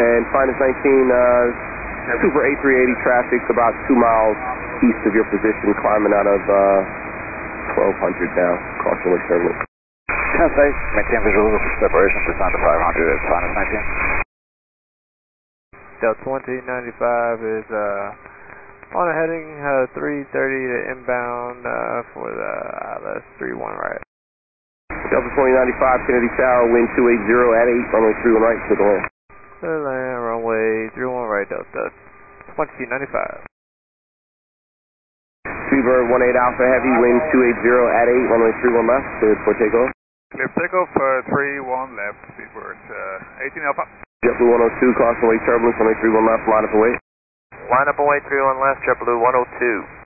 And Finest 19, Super A380 traffic about 2 miles east of your position, climbing out of 1200 now, crossing with turbulence. Translate, maintain visual separation, descend to 500 at Finest 19. Delta 2095 is on a heading 330 to inbound for the ILS 31 right. Delta 2095, Kennedy Tower, wind 280 at 8, runway 31 right, to the land. Clear land, runway 31 right, Delta 2095. Freebird 18 Alpha Heavy, wind 280 at 8, runway 31 left, cleared for takeoff. Clear for takeoff, 31 left, Freebird 18 Alpha. JetBlue 102, crossing away turbulence, runway 31 left, line up and wait. Line up and wait 31 left, JetBlue 102.